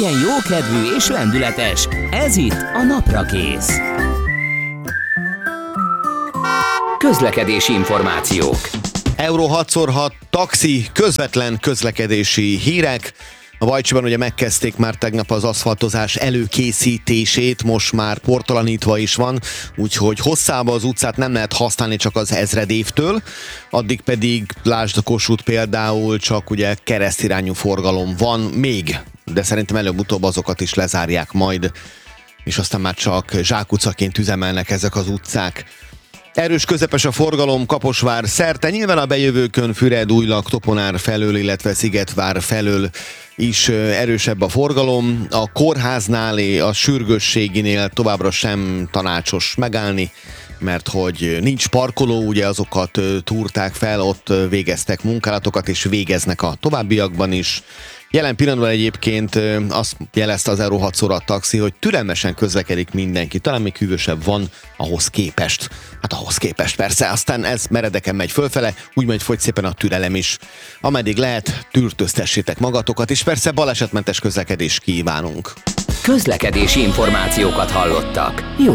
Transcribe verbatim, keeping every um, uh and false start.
Legyen jókedvű és lendületes, ez itt a Naprakész. Közlekedési információk. Euró hat szor hat taxi, közvetlen közlekedési hírek. A Bajcsiban ugye megkezdték már tegnap az aszfaltozás előkészítését, most már portalanítva is van, úgyhogy hosszába az utcát nem lehet használni csak az ezredévtől, addig pedig lásd a Kossuth például, csak ugye keresztirányú forgalom van még, de szerintem előbb-utóbb azokat is lezárják majd, és aztán már csak zsákutcaként üzemelnek ezek az utcák. Erős közepes a forgalom Kaposvár szerte, nyilván a bejövőkön Füred, Újlak, Toponár felől, illetve Szigetvár felől is erősebb a forgalom. A kórháznál, a sürgősséginél továbbra sem tanácsos megállni, mert hogy nincs parkoló, ugye azokat túrták fel, ott végeztek munkálatokat, és végeznek a továbbiakban is. Jelen pillanatban egyébként azt jelezte az Euró hat szor hat taxi, hogy türelmesen közlekedik mindenki, talán még hűvösebb van ahhoz képest. Hát ahhoz képest persze, aztán ez meredeken megy fölfele, úgy megy fogy szépen a türelem is. Ameddig lehet, tűrtöztessétek magatokat, és persze balesetmentes közlekedést kívánunk. Közlekedési információkat hallottak. Jó